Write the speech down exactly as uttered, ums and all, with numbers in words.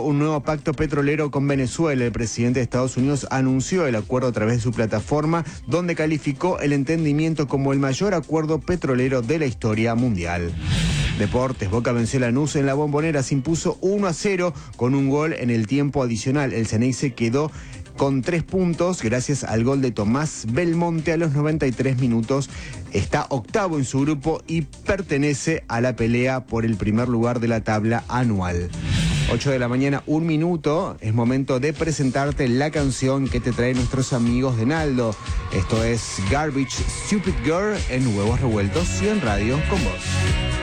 un nuevo pacto petrolero con Venezuela. El presidente de Estados Unidos anunció el acuerdo a través de su plataforma, donde calificó el entendimiento como el mayor acuerdo petrolero de la historia mundial. Deportes, Boca venció a Lanús en la Bombonera, se impuso uno a cero con un gol en el tiempo adicional. El Ceneice quedó con tres puntos gracias al gol de Tomás Belmonte a los noventa y tres minutos. Está octavo en su grupo y pertenece a la pelea por el primer lugar de la tabla anual. ocho de la mañana, un minuto. Es momento de presentarte la canción que te traen nuestros amigos de Naldo. Esto es Garbage Stupid Girl en Huevos Revueltos y en Radio con Vos.